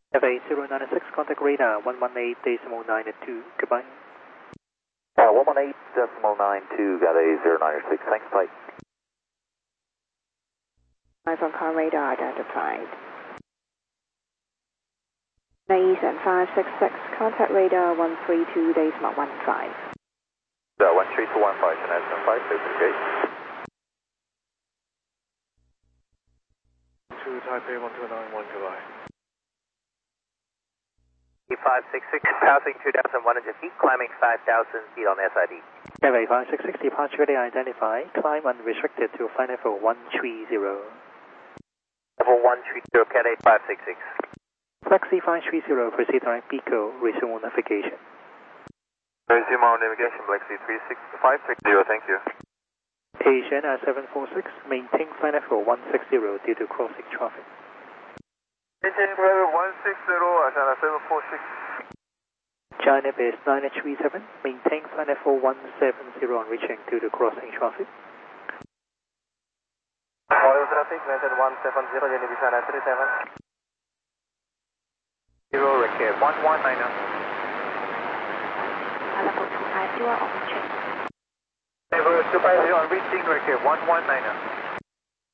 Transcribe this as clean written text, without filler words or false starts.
FA096, contact radar 118.92, goodbye. 118.92, got a 096, thanks, bye. From car radar identified. Nice and 566, contact radar 132.15. 13215, Connect 5, open gate. 2 Taipei 1291, goodbye. 566, passing 2,100 feet, climbing 5,000 feet on SID. FA566, departure ready identified, climb unrestricted to flight level 130. Level 130, Cathay 566. Flexi 530, proceed direct Pico, resume navigation. Resume our navigation, Flexi 560, thank you. Asian 746, maintain flight level 160 due to crossing traffic. Asian level 160, Asiana 746. China base 937, maintain flight level 170 on reaching due to crossing traffic. Oil traffic, maintain 170, Jenny Bisana 37. 0, record 119. Level 250 on check. Level 250 on reaching, record 119.